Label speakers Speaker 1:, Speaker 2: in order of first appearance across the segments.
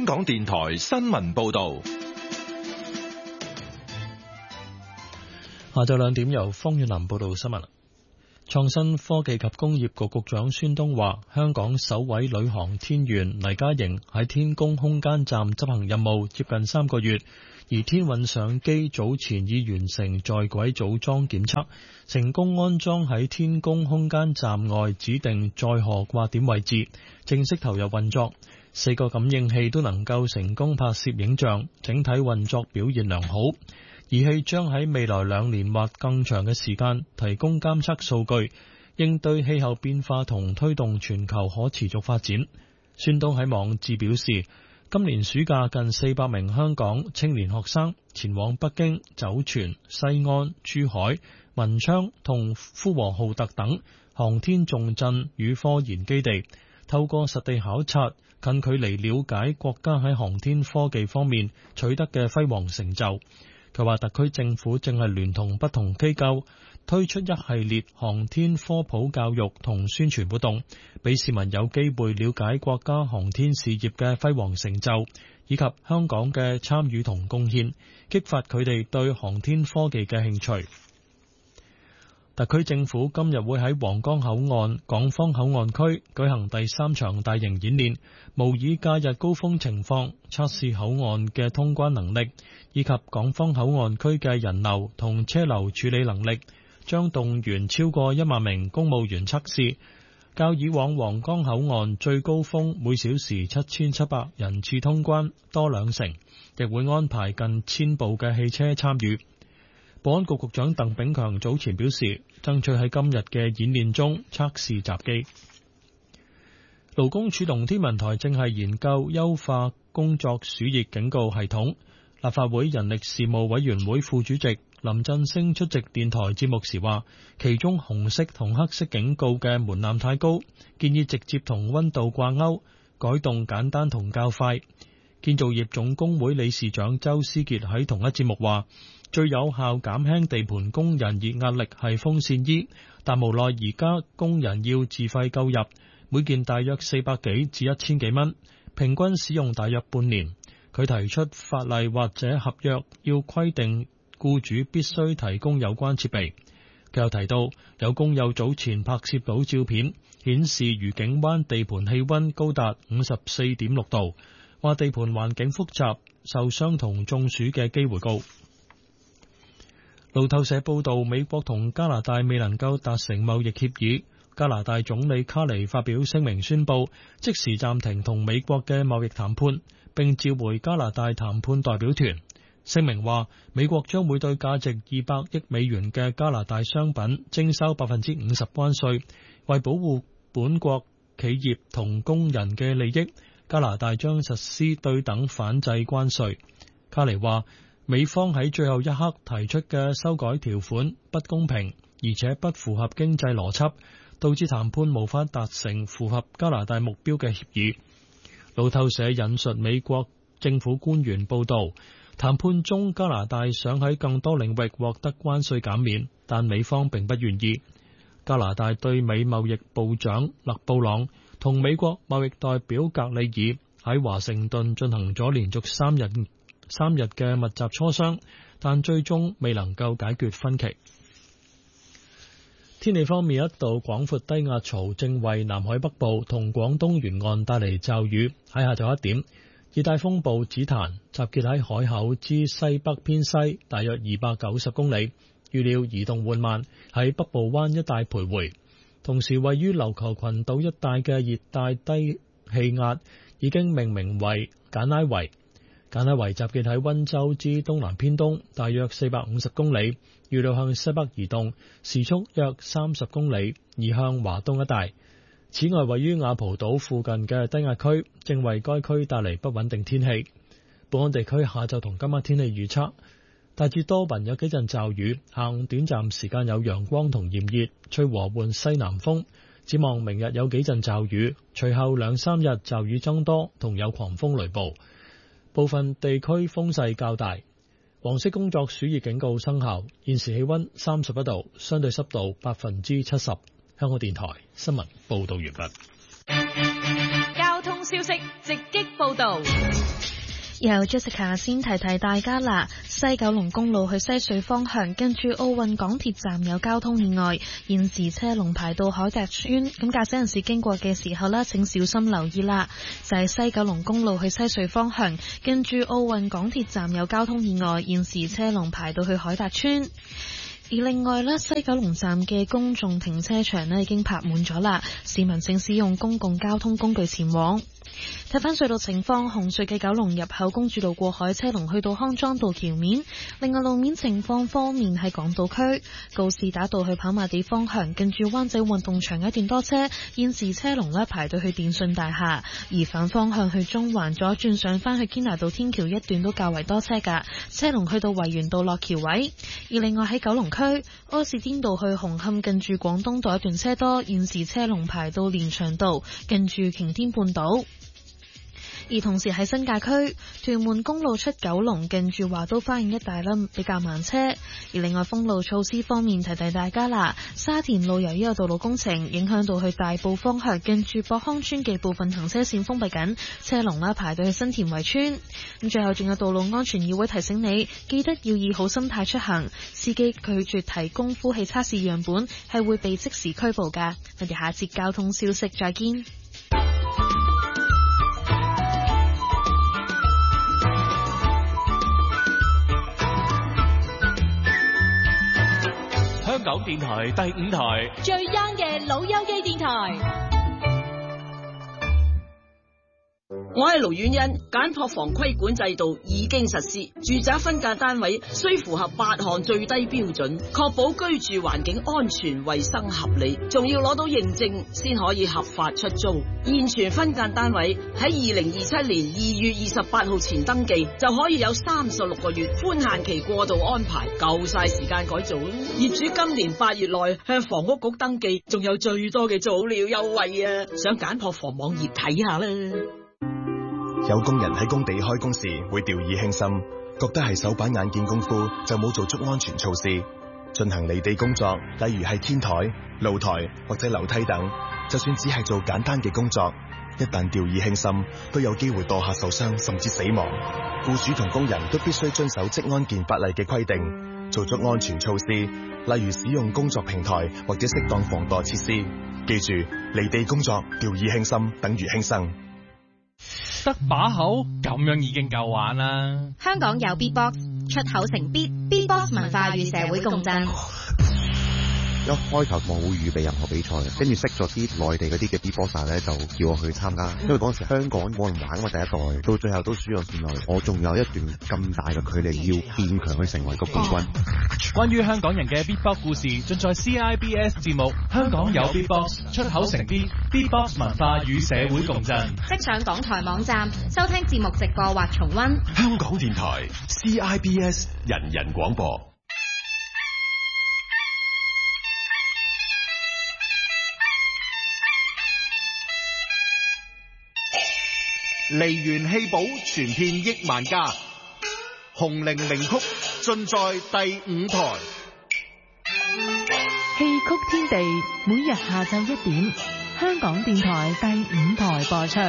Speaker 1: 港電台新聞報道。
Speaker 2: 下晝2點由方遠林報道新聞。創新科技及工業局局長孫東話，香港首位女航天員黎嘉瑩喺天宮空間站執行任務接近3個月，而天運相機早前已完成在軌組裝檢測，成功安裝喺天宮空間站外指定載荷掛點位置，正式投入運作。4個感應器都能夠成功拍攝影像，整體運作表現良好。儀器將喺未來2年或更長嘅時間提供監測數據，應對氣候變化同推動全球可持續發展。孫東喺網誌表示，今年暑假近400名香港青年學生前往北京、酒泉、西安、珠海、文昌同呼和浩特等航天重鎮與科研基地，透過實地考察，近距離了解國家喺航天科技方面取得嘅輝煌成就。佢話特區政府正係聯同不同機構推出一系列航天科普教育同宣傳活動，俾市民有機會了解國家航天事業嘅輝煌成就，以及香港嘅參與同貢獻，激發佢哋對航天科技嘅興趣。特區政府今日會喺皇崗口岸港方口岸區舉行第3場大型演練，模擬假日高峰情況，測試口岸嘅通關能力，以及港方口岸區嘅人流同車流處理能力，將動員超過1萬名公務員測試，較以往皇崗口岸最高峰每小時7700人次通關多2成，亦會安排近1000部嘅汽車參與。保安局局長鄧炳強早前表示，爭取喺今日嘅演練中測試閘機。勞工處同天文台正係研究優化工作暑熱警告系統。立法會人力事務委員會副主席林振昇出席電台節目時話，其中紅色同黑色警告嘅門檻太高，建議直接同溫度掛鈎，改動簡單同較快。建造業總工會理事長周思傑喺同一節目話，最有效減輕地盤工人熱壓力係風扇衣，但無奈而家工人要自費購入，每件大約400幾至1000幾蚊，平均使用大約半年。佢提出法例或者合約要規定僱主必須提供有關設備。佢又提到，有工友早前拍攝到照片，顯示愉景灣地盤氣溫高達54.6度，話地盤環境複雜，受傷同中暑嘅機會高。路透社報道，美國同加拿大未能夠達成貿易協議，加拿大總理卡尼發表聲明宣布，即時暫停同美國嘅貿易談判，並召回加拿大談判代表團。聲明話，美國將會對價值200億美元嘅加拿大商品徵收50%關稅，為保護本國企業同工人嘅利益，加拿大將實施對等反制關稅。卡尼話，美方喺最後一刻提出嘅修改條款不公平，而且不符合經濟邏輯，導致談判無法達成符合加拿大目標嘅協議。路透社引述美國政府官員報道，談判中加拿大想喺更多領域獲得關稅減免，但美方並不願意。加拿大對美貿易部長勒布朗同美國貿易代表格里爾喺華盛頓進行咗連續3日嘅密集磋商，但最終未能夠解決分歧。天氣方面，一道廣闊低壓槽正為南海北部同廣東沿岸帶嚟驟雨。喺下晝1點，熱帶風暴紫檀集結喺海口之西北偏西大約290公里，預料移動緩慢，喺北部灣一帶徘徊。同時位於琉球群島一帶嘅熱帶低氣壓已經命名為簡拉維。簡拉維集結喺溫州之東南偏東大約450公里，預料向西北移動，時速約30公里，移向華東一帶。此外，位於雅蒲島附近嘅低壓區正為該區帶嚟不穩定天氣。本港地區下晝同今晚天氣預測，大致多雲，有幾陣驟雨，下午短暫時間有陽光同炎熱，吹和緩西南風。展望明日有幾陣驟雨，隨後2-3日驟雨增多，同有狂風雷暴。部分地區風勢較大，黃色工作暑熱警告生效。現時氣溫31度，相對濕度70%。香港電台新聞報道完畢。
Speaker 3: 交通消息直擊報道。 由 Jessica 先提提大家啦，西九龍公路去西隧方向，跟住奧運港鐵站有交通意外，現時車龍排到海達邨，咁駕駛人士經過嘅時候呢，請小心留意啦。就係西九龍公路去西隧方向，跟住奧運港鐵站有交通意外，現時車龍排到去海達邨。而另外呢，西九龍站嘅公眾停車場呢已經泊滿咗啦，市民請使用公共交通工具前往。睇返隧道情況，紅隧嘅九龍入口公主道過海車龍去到康莊道橋面。另外路面情況方面，喺港島區告士打道去跑馬地方向，近住灣仔運動場一段多車，現時車龍呢排到去電訊大廈。而反方向去中環左轉上返去堅拿道天橋一段都較為多車㗎，車龍去到維園道落橋位。而另外喺九龍區柯士甸道去紅磡近住廣東道一段車多，現時車龍排到連翔道近住擎天半島。而同時喺新界區屯門公路出九龍近住華都花園一帶呢比較慢車。而另外封路措施方面，提提大家啦，沙田路由於有道路工程影響到去大埔方向，近住博康村嘅部分行車線封閉緊，車龍啦排到去新田圍村。咁最後仲有道路安全議會提醒你，記得要以好心態出行，司機拒絕提供呼氣測試樣本係會被即時拘捕㗎。我哋下節交通消息再見。
Speaker 1: 香港電台第5台
Speaker 4: 最 young 嘅老友記電台。
Speaker 5: 我係盧婉欣，簡樸房規管制度已經實施，住宅分間單位需符合8項最低標準，確保居住環境安全、衛生合理，仲要攞到認證先可以合法出租。現存分間單位喺2027年2月28號前登記，就可以有36個月寬限期過渡安排，夠晒時間改造。業主今年8月內向房屋局登記，仲有最多嘅早鳥優惠啊！上簡樸房網頁睇下啦。
Speaker 6: 有工人喺工地開工時會掉以輕心，覺得係手板眼見功夫，就冇做足安全措施。進行離地工作，例如係天台、露台或者樓梯等，就算只係做簡單嘅工作，一旦掉以輕心，都有機會墮下受傷甚至死亡。僱主同工人都必須遵守職安健法例嘅規定，做足安全措施，例如使用工作平台或者適當防墮設施。記住，離地工作掉以輕心等於輕生。
Speaker 7: 得把口咁樣已經夠玩啦！
Speaker 4: 香港有 Beatbox， 出口成 Beatbox 文化與社會共振。
Speaker 8: 一開頭冇預備任何比賽，跟住識咗啲內地嗰啲嘅 Beatboxer 咧，就叫我去參加。因為嗰時香港冇人玩，我第一代到最後都輸咗線內，我仲有一段咁大嘅距離要變強去成為個冠軍。
Speaker 7: 關於香港人嘅 Beatbox 故事，盡在 CIBS 節目《香港有 Beatbox》，出口成 Beatbox 文化與社會共振。
Speaker 4: 即上港台網站收聽節目直播或重溫。
Speaker 1: 香港電台 CIBS 人人廣播。
Speaker 9: 梨園戲寶傳遍億萬家，紅伶名曲盡在第5台。
Speaker 10: 戲曲天地每日下晝1點，香港電台第5台播出。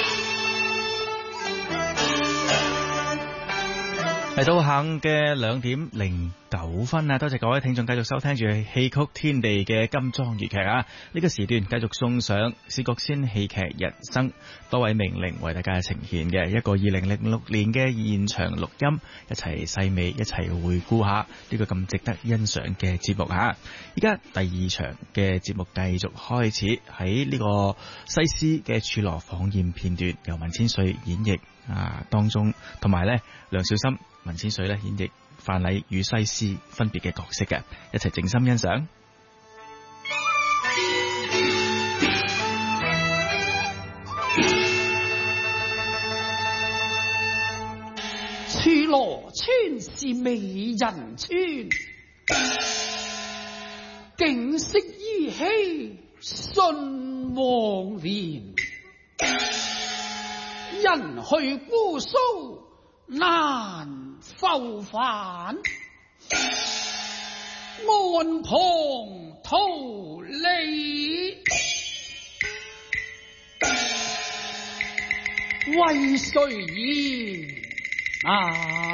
Speaker 11: 嚟到下午嘅2點09分啊！多謝各位聽眾繼續收聽住戲曲天地嘅金裝粵劇啊！呢個時段繼續送上薛覺先戲劇人生多位名伶為大家呈現嘅一個2006年嘅現場錄音，一齊細味，一齊回顧下呢個咁值得欣賞嘅節目啊！而家第2場嘅節目繼續開始，喺呢個西施嘅柱羅訪宴片段由文千歲演繹當中，同埋咧梁小心、文千歲咧演繹范蠡與西施分別嘅角色嘅，一齊靜心欣賞。
Speaker 12: 柱羅村是美人村，景色依稀信王連，人去姑蘇難復返，安旁桃李為誰言？ 啊。